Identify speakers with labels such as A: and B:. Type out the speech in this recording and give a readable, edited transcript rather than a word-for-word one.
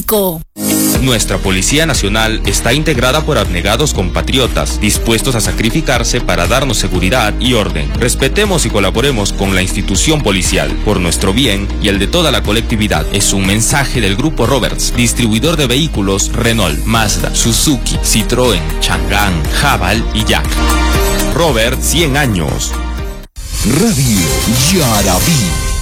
A: México.
B: Nuestra Policía Nacional está integrada por abnegados compatriotas, dispuestos a sacrificarse para darnos seguridad y orden. Respetemos y colaboremos con la institución policial, por nuestro bien y el de toda la colectividad. Es un mensaje del Grupo Roberts, distribuidor de vehículos Renault, Mazda, Suzuki, Citroën, Chang'an, Haval y Jack. Robert, 100 años.
C: Radio Yarabí.